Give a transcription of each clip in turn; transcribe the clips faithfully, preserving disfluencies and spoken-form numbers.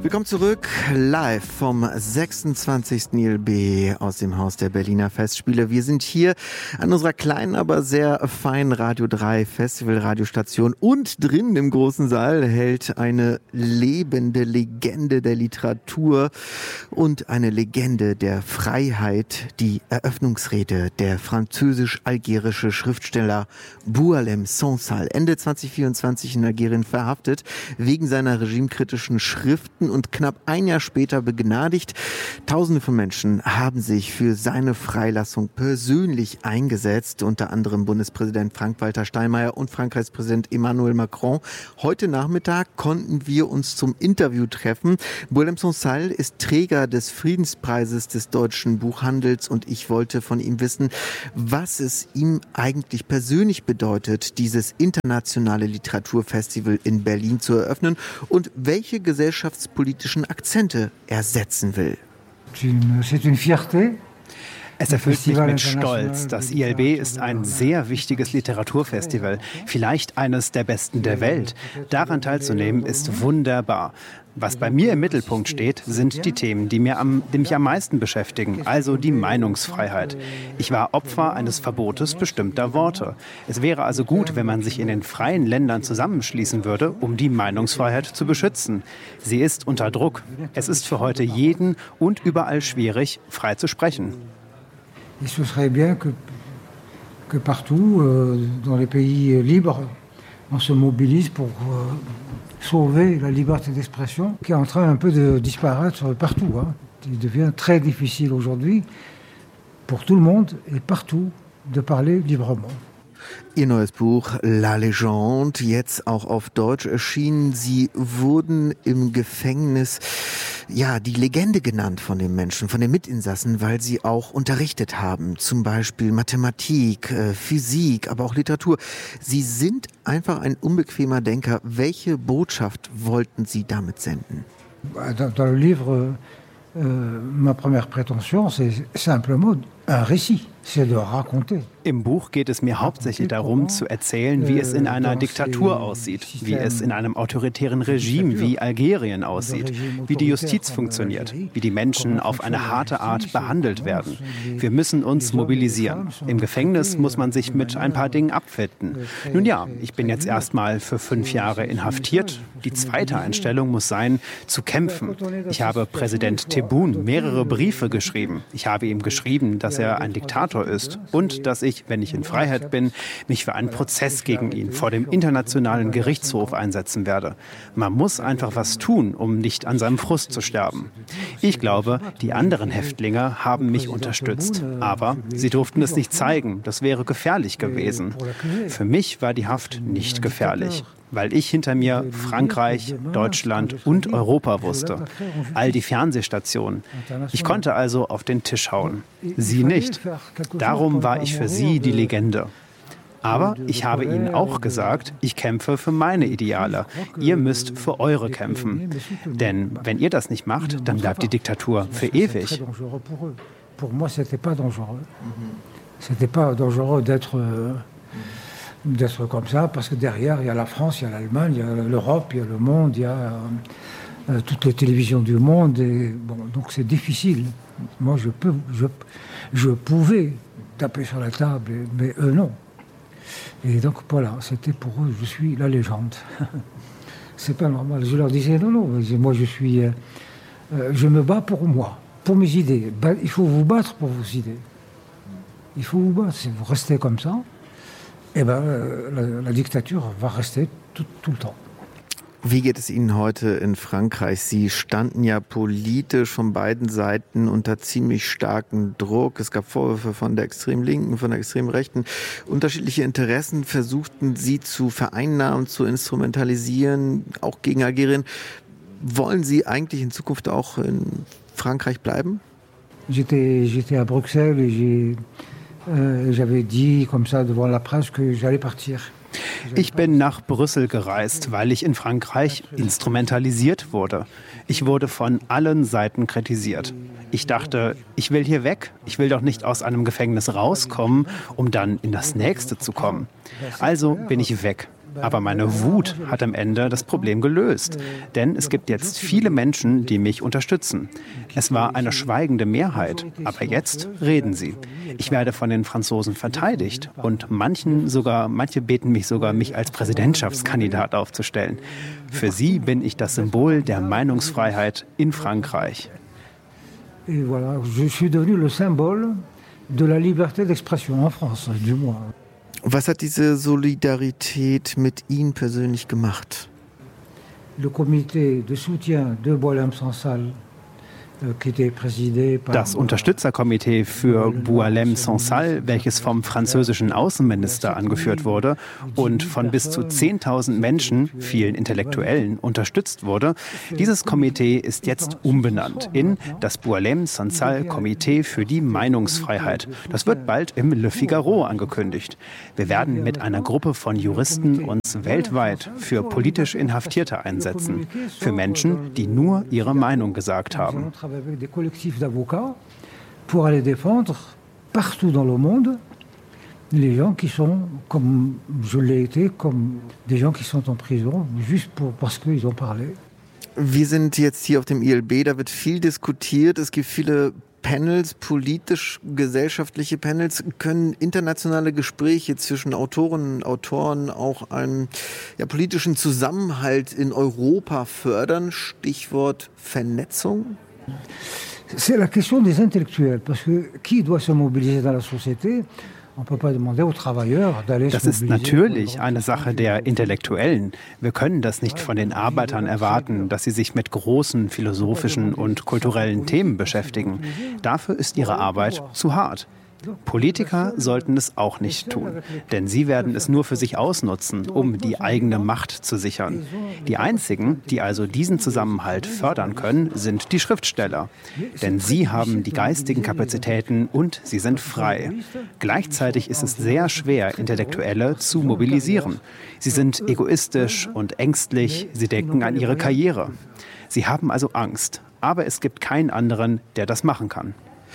Willkommen zurück, live vom sechsundzwanzigsten I L B aus dem Haus der Berliner Festspiele. Wir sind hier an unserer kleinen, aber sehr feinen Radio drei Festival-Radiostation und drinnen im großen Saal hält eine lebende Legende der Literatur und eine Legende der Freiheit die Eröffnungsrede der französisch-algerische Schriftsteller Boualem Sansal, Ende zwanzig vierundzwanzig in Algerien verhaftet, wegen seiner regimekritischen Schriften und knapp ein Jahr später begnadigt. Tausende von Menschen haben sich für seine Freilassung persönlich eingesetzt, unter anderem Bundespräsident Frank-Walter Steinmeier und Frankreichs Präsident Emmanuel Macron. Heute Nachmittag konnten wir uns zum Interview treffen. Boualem Sansal ist Träger des Friedenspreises des deutschen Buchhandels und ich wollte von ihm wissen, was es ihm eigentlich persönlich bedeutet, dieses internationale Literaturfestival in Berlin zu eröffnen und welche gesellschaftspolitischen Akzente er setzen will. Es erfüllt mich mit Stolz. Das I L B ist ein sehr wichtiges Literaturfestival, vielleicht eines der besten der Welt. Daran teilzunehmen ist wunderbar. Was bei mir im Mittelpunkt steht, sind die Themen, die, mir am, die mich am meisten beschäftigen, also die Meinungsfreiheit. Ich war Opfer eines Verbotes bestimmter Worte. Es wäre also gut, wenn man sich in den freien Ländern zusammenschließen würde, um die Meinungsfreiheit zu beschützen. Sie ist unter Druck. Es ist für heute jeden und überall schwierig, frei zu sprechen. Et ce serait bien que, que partout, euh, dans les pays libres, on se mobilise pour euh, sauver la liberté d'expression, qui est en train un peu de disparaître partout. Hein. Il devient très difficile aujourd'hui, pour tout le monde et partout, de parler librement. Ihr neues Buch La Légende, jetzt auch auf Deutsch erschienen. Sie wurden im Gefängnis, ja, die Legende genannt von den Menschen, von den Mitinsassen, weil sie auch unterrichtet haben. Zum Beispiel Mathematik, äh, Physik, aber auch Literatur. Sie sind einfach ein unbequemer Denker. Welche Botschaft wollten Sie damit senden? Dans, dans le livre, euh, ma première prétention, c'est simplement un récit. C'est de raconter. Im Buch geht es mir hauptsächlich darum, zu erzählen, wie es in einer Diktatur aussieht, wie es in einem autoritären Regime wie Algerien aussieht, wie die Justiz funktioniert, wie die Menschen auf eine harte Art behandelt werden. Wir müssen uns mobilisieren. Im Gefängnis muss man sich mit ein paar Dingen abfinden. Nun ja, ich bin jetzt erstmal für fünf Jahre inhaftiert. Die zweite Einstellung muss sein, zu kämpfen. Ich habe Präsident Tebboune mehrere Briefe geschrieben. Ich habe ihm geschrieben, dass er ein Diktator ist und dass ich, wenn ich in Freiheit bin, mich für einen Prozess gegen ihn vor dem Internationalen Gerichtshof einsetzen werde. Man muss einfach was tun, um nicht an seinem Frust zu sterben. Ich glaube, die anderen Häftlinge haben mich unterstützt, aber sie durften es nicht zeigen. Das wäre gefährlich gewesen. Für mich war die Haft nicht gefährlich, weil ich hinter mir Frankreich, Deutschland und Europa wusste. All die Fernsehstationen. Ich konnte also auf den Tisch hauen. Sie nicht. Darum war ich für sie die Legende. Aber ich habe ihnen auch gesagt, ich kämpfe für meine Ideale. Ihr müsst für eure kämpfen. Denn wenn ihr das nicht macht, dann bleibt die Diktatur für ewig. Pour moi, c'était pas dangereux. C'était pas dangereux d'être d'être comme ça, parce que derrière, il y a la France, il y a l'Allemagne, il y a l'Europe, il y a le monde, il y a euh, toutes les télévisions du monde. Et, bon, donc c'est difficile. Moi, je, peux, je, je pouvais taper sur la table, mais eux, non. Et donc, voilà, c'était pour eux, je suis la légende. C'est pas normal. Je leur disais, non, non, moi, je suis... Euh, je me bats pour moi, pour mes idées. Il faut vous battre pour vos idées. Il faut vous battre. Si vous restez comme ça, eh ben, la, la Diktatur va rester tout, tout le temps. Wie geht es Ihnen heute in Frankreich? Sie standen ja politisch von beiden Seiten unter ziemlich starkem Druck. Es gab Vorwürfe von der extrem Linken, von der extrem Rechten. Unterschiedliche Interessen versuchten Sie zu vereinnahmen, zu instrumentalisieren, auch gegen Algerien. Wollen Sie eigentlich in Zukunft auch in Frankreich bleiben? J'étais, j'étais à Bruxelles et j'ai, euh, j'avais dit comme ça devant la presse que j'allais partir. Ich bin nach Brüssel gereist, weil ich in Frankreich instrumentalisiert wurde. Ich wurde von allen Seiten kritisiert. Ich dachte, ich will hier weg. Ich will doch nicht aus einem Gefängnis rauskommen, um dann in das nächste zu kommen. Also bin ich weg. Aber meine Wut hat am Ende das Problem gelöst. Denn es gibt jetzt viele Menschen, die mich unterstützen. Es war eine schweigende Mehrheit, aber jetzt reden sie. Ich werde von den Franzosen verteidigt und manchen sogar, manche beten mich sogar, mich als Präsidentschaftskandidat aufzustellen. Für sie bin ich das Symbol der Meinungsfreiheit in Frankreich. Et voilà, je suis devenu le symbole de la liberté d'expression en France, du moins. Was hat diese Solidarität mit Ihnen persönlich gemacht? Le comité de soutien de Boualem-Sansal, das Unterstützerkomitee für Boualem-Sansal, welches vom französischen Außenminister angeführt wurde und von bis zu zehntausend Menschen, vielen Intellektuellen, unterstützt wurde, dieses Komitee ist jetzt umbenannt in das Boualem-Sansal-Komitee für die Meinungsfreiheit. Das wird bald im Le Figaro angekündigt. Wir werden mit einer Gruppe von Juristen uns weltweit für politisch Inhaftierte einsetzen, für Menschen, die nur ihre Meinung gesagt haben. Avec des collectifs d'avocats pour aller défendre partout dans le monde les gens qui sont, comme je l'ai été, comme des gens qui sont en prison, juste pour, parce qu'ils ont parlé. Wir sind jetzt hier auf dem I L B, da wird viel diskutiert, es gibt viele Panels, politisch-gesellschaftliche Panels. Können internationale Gespräche zwischen Autorinnen und Autoren auch einen ja, politischen Zusammenhalt in Europa fördern? Stichwort Vernetzung? C'est la question des intellectuels, parce que qui doit se mobiliser dans la société? Das ist natürlich eine Sache der Intellektuellen. Wir können das nicht von den Arbeitern erwarten, dass sie sich mit großen philosophischen und kulturellen Themen beschäftigen. Dafür ist ihre Arbeit zu hart. Politiker sollten es auch nicht tun, denn sie werden es nur für sich ausnutzen, um die eigene Macht zu sichern. Die einzigen, die also diesen Zusammenhalt fördern können, sind die Schriftsteller, denn sie haben die geistigen Kapazitäten und sie sind frei. Gleichzeitig ist es sehr schwer, Intellektuelle zu mobilisieren. Sie sind egoistisch und ängstlich, sie denken an ihre Karriere. Sie haben also Angst, aber es gibt keinen anderen, der das machen kann.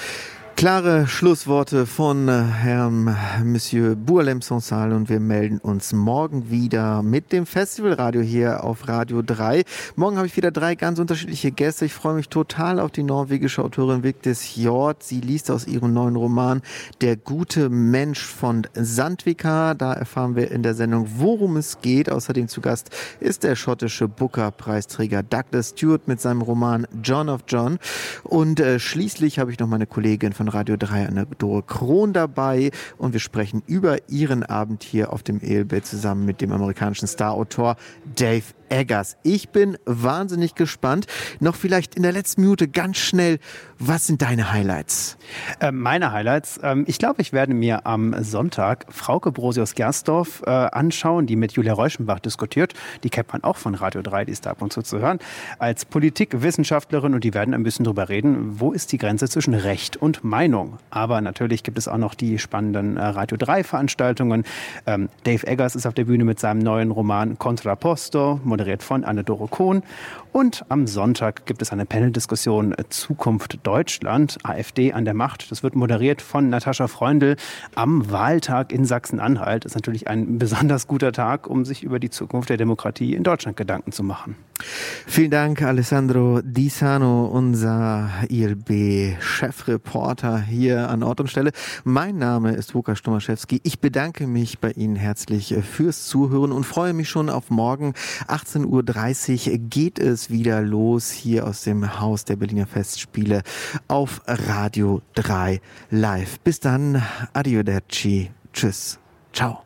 Klare Schlussworte von Herrn Monsieur Boualem-Sansal und wir melden uns morgen wieder mit dem Festivalradio hier auf Radio drei. Morgen habe ich wieder drei ganz unterschiedliche Gäste. Ich freue mich total auf die norwegische Autorin Vigdis Hjorth. Sie liest aus ihrem neuen Roman Der gute Mensch von Sandvika. Da erfahren wir in der Sendung, worum es geht. Außerdem zu Gast ist der schottische Booker-Preisträger Douglas Stewart mit seinem Roman John of John. Und äh, schließlich habe ich noch meine Kollegin von Radio drei, Anne-Dore Krohn, dabei und wir sprechen über ihren Abend hier auf dem E L B zusammen mit dem amerikanischen Starautor Dave Eggers. Ich bin wahnsinnig gespannt. Noch vielleicht in der letzten Minute ganz schnell, was sind deine Highlights? Äh, meine Highlights? Ähm, ich glaube, ich werde mir am Sonntag Frauke Brosius-Gersdorf äh, anschauen, die mit Julia Reuschenbach diskutiert. Die kennt man auch von Radio drei, die ist da ab und zu zu hören. Als Politikwissenschaftlerin und die werden ein bisschen drüber reden, wo ist die Grenze zwischen Recht und Meinung. Aber natürlich gibt es auch noch die spannenden äh, Radio drei Veranstaltungen. Ähm, Dave Eggers ist auf der Bühne mit seinem neuen Roman Contrapposto, moderiert von Anne-Dore Krohn. Und am Sonntag gibt es eine Paneldiskussion Zukunft Deutschland, AfD an der Macht. Das wird moderiert von Natascha Freundl am Wahltag in Sachsen-Anhalt. Das ist natürlich ein besonders guter Tag, um sich über die Zukunft der Demokratie in Deutschland Gedanken zu machen. Vielen Dank, Alessandro Di Sano, unser I L B-Chefreporter hier an Ort und Stelle. Mein Name ist Łukasz Tomaszewski. Ich bedanke mich bei Ihnen herzlich fürs Zuhören und freue mich schon auf morgen. achtzehn Uhr dreißig geht es wieder los hier aus dem Haus der Berliner Festspiele auf Radio drei live. Bis dann, arrivederci, tschüss, ciao.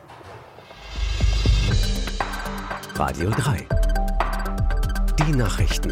Radio drei. Die Nachrichten.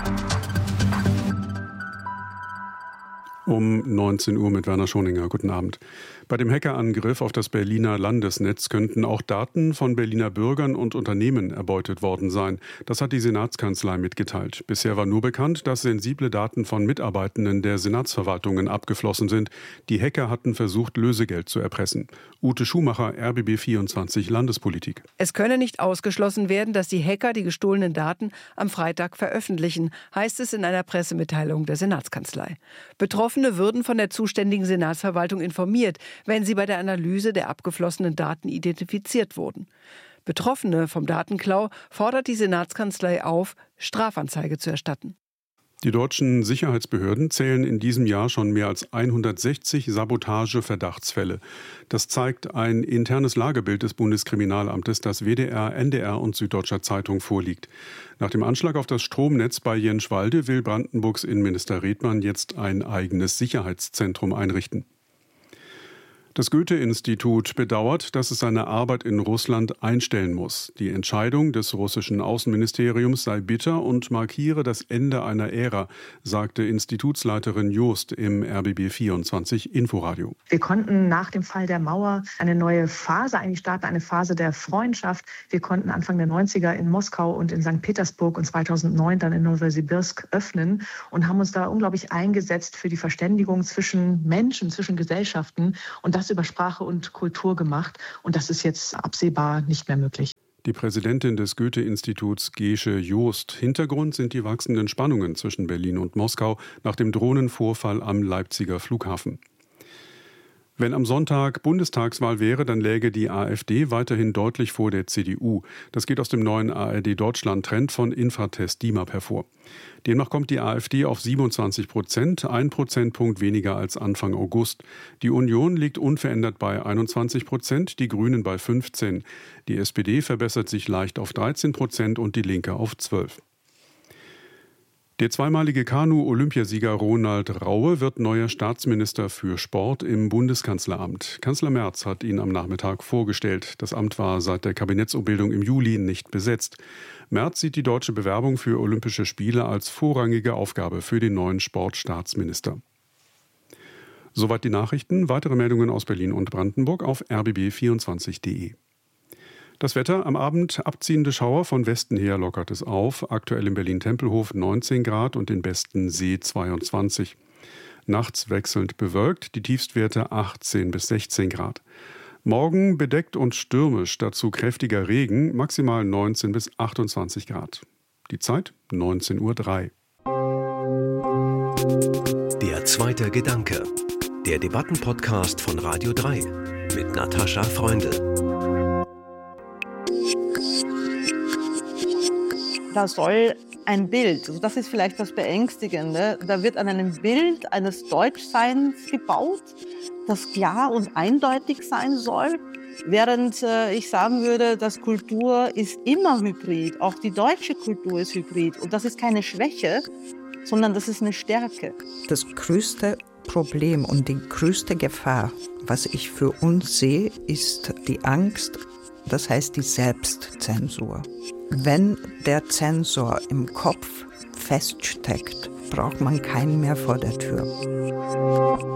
Um neunzehn Uhr mit Werner Schoninger. Guten Abend. Bei dem Hackerangriff auf das Berliner Landesnetz könnten auch Daten von Berliner Bürgern und Unternehmen erbeutet worden sein. Das hat die Senatskanzlei mitgeteilt. Bisher war nur bekannt, dass sensible Daten von Mitarbeitenden der Senatsverwaltungen abgeflossen sind. Die Hacker hatten versucht, Lösegeld zu erpressen. Ute Schumacher, R B B vierundzwanzig Landespolitik. Es könne nicht ausgeschlossen werden, dass die Hacker die gestohlenen Daten am Freitag veröffentlichen, heißt es in einer Pressemitteilung der Senatskanzlei. Betroffene würden von der zuständigen Senatsverwaltung informiert, wenn sie bei der Analyse der abgeflossenen Daten identifiziert wurden. Betroffene vom Datenklau fordert die Senatskanzlei auf, Strafanzeige zu erstatten. Die deutschen Sicherheitsbehörden zählen in diesem Jahr schon mehr als hundertsechzig Sabotage-Verdachtsfälle. Das zeigt ein internes Lagebild des Bundeskriminalamtes, das W D R, N D R und Süddeutscher Zeitung vorliegt. Nach dem Anschlag auf das Stromnetz bei Jenschwalde will Brandenburgs Innenminister Redmann jetzt ein eigenes Sicherheitszentrum einrichten. Das Goethe-Institut bedauert, dass es seine Arbeit in Russland einstellen muss. Die Entscheidung des russischen Außenministeriums sei bitter und markiere das Ende einer Ära, sagte Institutsleiterin Joost im R B B vierundzwanzig Inforadio. Wir konnten nach dem Fall der Mauer eine neue Phase eigentlich starten, eine Phase der Freundschaft. Wir konnten Anfang der neunziger in Moskau und in Sankt Petersburg und zweitausendneun dann in Nowosibirsk öffnen und haben uns da unglaublich eingesetzt für die Verständigung zwischen Menschen, zwischen Gesellschaften und das über Sprache und Kultur gemacht. Und das ist jetzt absehbar nicht mehr möglich. Die Präsidentin des Goethe-Instituts Gesche Joost. Hintergrund sind die wachsenden Spannungen zwischen Berlin und Moskau nach dem Drohnenvorfall am Leipziger Flughafen. Wenn am Sonntag Bundestagswahl wäre, dann läge die AfD weiterhin deutlich vor der C D U. Das geht aus dem neuen A R D-Deutschland-Trend von Infratest D I M A P hervor. Demnach kommt die AfD auf siebenundzwanzig Prozent, ein Prozentpunkt weniger als Anfang August. Die Union liegt unverändert bei einundzwanzig Prozent, die Grünen bei fünfzehn. Die S P D verbessert sich leicht auf dreizehn Prozent und die Linke auf zwölf. Der zweimalige Kanu-Olympiasieger Ronald Raue wird neuer Staatsminister für Sport im Bundeskanzleramt. Kanzler Merz hat ihn am Nachmittag vorgestellt. Das Amt war seit der Kabinettsumbildung im Juli nicht besetzt. Merz sieht die deutsche Bewerbung für Olympische Spiele als vorrangige Aufgabe für den neuen Sportstaatsminister. Soweit die Nachrichten. Weitere Meldungen aus Berlin und Brandenburg auf r b b vierundzwanzig punkt d e. Das Wetter: am Abend abziehende Schauer, von Westen her lockert es auf. Aktuell in Berlin-Tempelhof neunzehn Grad und in Besten-See zweiundzwanzig. Nachts wechselnd bewölkt, die Tiefstwerte achtzehn bis sechzehn Grad. Morgen bedeckt und stürmisch, dazu kräftiger Regen, maximal neunzehn bis achtundzwanzig Grad. Die Zeit neunzehn Uhr drei. Der zweite Gedanke. Der Debattenpodcast von Radio drei mit Natascha Freundl. Da soll ein Bild, also das ist vielleicht das Beängstigende, da wird an einem Bild eines Deutschseins gebaut, das klar und eindeutig sein soll, während äh, ich sagen würde, dass Kultur ist immer hybrid, auch die deutsche Kultur ist hybrid und das ist keine Schwäche, sondern das ist eine Stärke. Das größte Problem und die größte Gefahr, was ich für uns sehe, ist die Angst, das heißt die Selbstzensur. Wenn der Zensor im Kopf feststeckt, braucht man keinen mehr vor der Tür.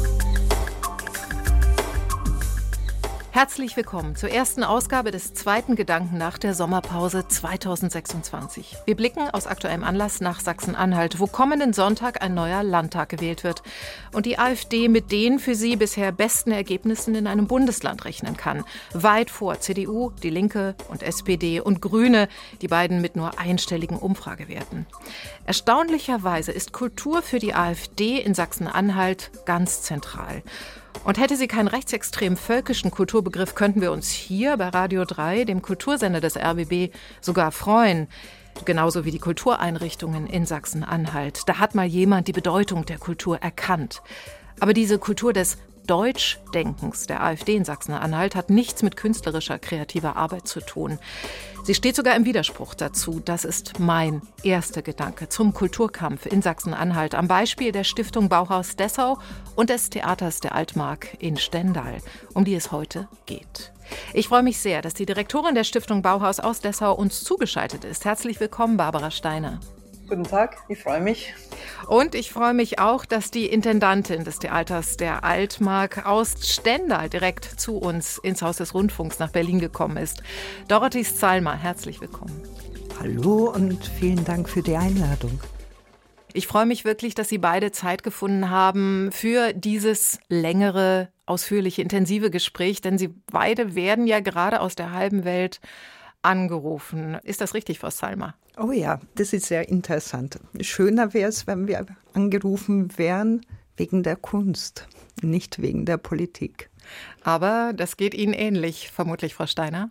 Herzlich willkommen zur ersten Ausgabe des zweiten Gedanken nach der Sommerpause zweitausendsechsundzwanzig. Wir blicken aus aktuellem Anlass nach Sachsen-Anhalt, wo kommenden Sonntag ein neuer Landtag gewählt wird und die AfD mit den für sie bisher besten Ergebnissen in einem Bundesland rechnen kann. Weit vor C D U, die Linke und S P D und Grüne, die beiden mit nur einstelligen Umfragewerten. Erstaunlicherweise ist Kultur für die AfD in Sachsen-Anhalt ganz zentral. Und hätte sie keinen rechtsextrem völkischen Kulturbegriff, könnten wir uns hier bei Radio drei, dem Kultursender des R B B, sogar freuen. Genauso wie die Kultureinrichtungen in Sachsen-Anhalt. Da hat mal jemand die Bedeutung der Kultur erkannt. Aber diese Kultur des Deutschdenkens der AfD in Sachsen-Anhalt hat nichts mit künstlerischer, kreativer Arbeit zu tun. Sie steht sogar im Widerspruch dazu. Das ist mein erster Gedanke zum Kulturkampf in Sachsen-Anhalt am Beispiel der Stiftung Bauhaus Dessau und des Theaters der Altmark in Stendal, um die es heute geht. Ich freue mich sehr, dass die Direktorin der Stiftung Bauhaus aus Dessau uns zugeschaltet ist. Herzlich willkommen, Barbara Steiner. Guten Tag, ich freue mich. Und ich freue mich auch, dass die Intendantin des Theaters der Altmark aus Stendal direkt zu uns ins Haus des Rundfunks nach Berlin gekommen ist. Dorothee Szalma, herzlich willkommen. Hallo und vielen Dank für die Einladung. Ich freue mich wirklich, dass Sie beide Zeit gefunden haben für dieses längere, ausführliche, intensive Gespräch, denn Sie beide werden ja gerade aus der halben Welt angerufen. Ist das richtig, Frau Szalma? Oh ja, das ist sehr interessant. Schöner wäre es, wenn wir angerufen wären wegen der Kunst, nicht wegen der Politik. Aber das geht Ihnen ähnlich, vermutlich, Frau Steiner?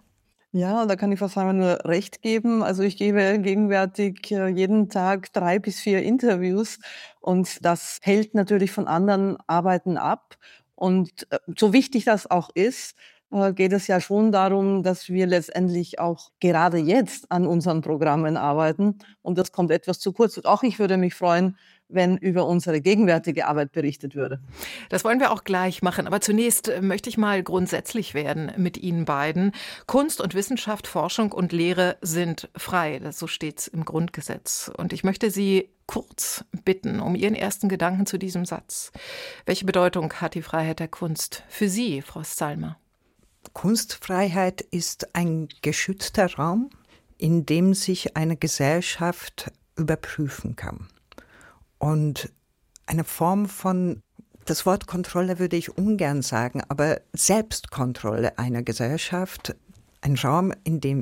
Ja, da kann ich Frau Salmer nur recht geben. Also ich gebe gegenwärtig jeden Tag drei bis vier Interviews und das hält natürlich von anderen Arbeiten ab. Und so wichtig das auch ist, geht es ja schon darum, dass wir letztendlich auch gerade jetzt an unseren Programmen arbeiten. Und das kommt etwas zu kurz. Und auch ich würde mich freuen, wenn über unsere gegenwärtige Arbeit berichtet würde. Das wollen wir auch gleich machen. Aber zunächst möchte ich mal grundsätzlich werden mit Ihnen beiden. Kunst und Wissenschaft, Forschung und Lehre sind frei. So steht es im Grundgesetz. Und ich möchte Sie kurz bitten um Ihren ersten Gedanken zu diesem Satz. Welche Bedeutung hat die Freiheit der Kunst für Sie, Frau Salmer? Kunstfreiheit ist ein geschützter Raum, in dem sich eine Gesellschaft überprüfen kann. Und eine Form von, das Wort Kontrolle würde ich ungern sagen, aber Selbstkontrolle einer Gesellschaft, ein Raum, in dem